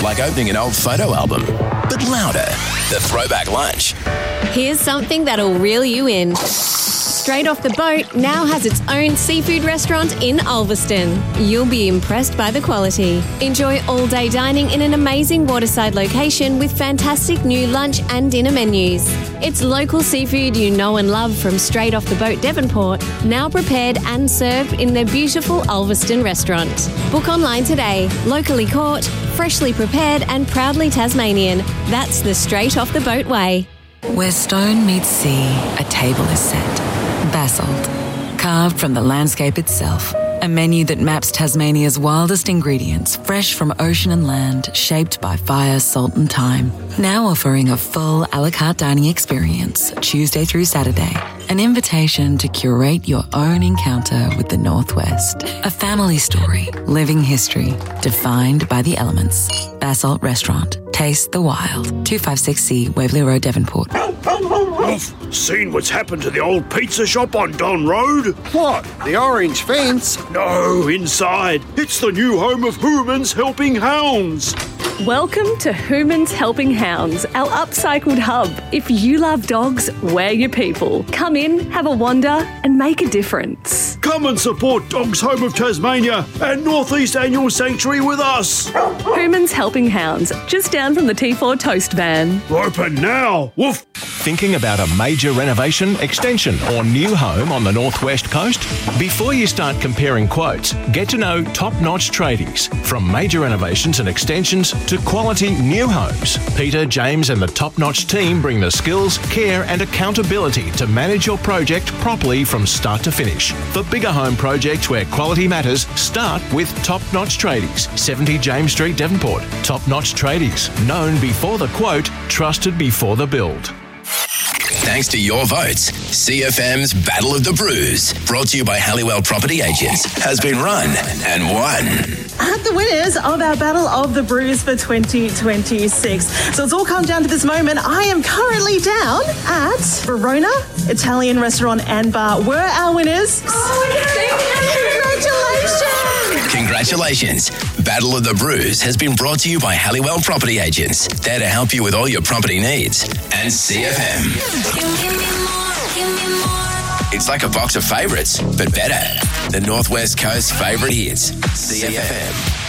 like opening an old photo album, but louder. The Throwback Lunch. Here's something that'll reel you in. Straight Off the Boat now has its own seafood restaurant in Ulverston. You'll be impressed by the quality. Enjoy all-day dining in an amazing waterside location with fantastic new lunch and dinner menus. It's local seafood you know and love from Straight Off the Boat Devonport, now prepared and served in their beautiful Ulverston restaurant. Book online today. Locally caught, freshly prepared and proudly Tasmanian. That's the Straight Off the Boat way. Where stone meets sea, a table is set. Basalt, carved from the landscape itself. A menu that maps Tasmania's wildest ingredients, fresh from ocean and land, shaped by fire, salt and time. Now offering a full a la carte dining experience, Tuesday through Saturday. An invitation to curate your own encounter with the Northwest. A family story, living history, defined by the elements. Basalt Restaurant. Taste the wild. 256C, Waverley Road, Devonport. I've seen what's happened to the old pizza shop on Don Road. What? The orange fence? No, inside. It's the new home of Hooman's Helping Hounds. Welcome to Hooman's Helping Hounds, our upcycled hub. If you love dogs, we're your people. Come in, have a wander and make a difference. Come and support Dogs Home of Tasmania and Northeast Annual Sanctuary with us. Hooman's Helping Hounds, just down from the T4 Toast van. Open now. Woof. Thinking about a major renovation, extension or new home on the Northwest Coast? Before you start comparing quotes, get to know Top Notch Tradies. From major renovations and extensions to quality new homes, Peter, James and the Top Notch team bring the skills, care and accountability to manage your project properly from start to finish. For bigger home projects where quality matters, start with Top Notch Tradies, 70 James Street, Devonport. Top Notch Tradies, known before the quote, trusted before the build. Thanks to your votes, CFM's Battle of the Brews, brought to you by Halliwell Property Agents, has been run and won. The winners of our Battle of the Brews for 2026. So it's all come down to this moment. I am currently down at Verona Italian Restaurant and Bar. Were our winners. Congratulations! Congratulations. Battle of the Brews has been brought to you by Halliwell Property Agents, there to help you with all your property needs. And CFM. It's like a box of favourites, but better. The Northwest Coast favourite hits. CFM.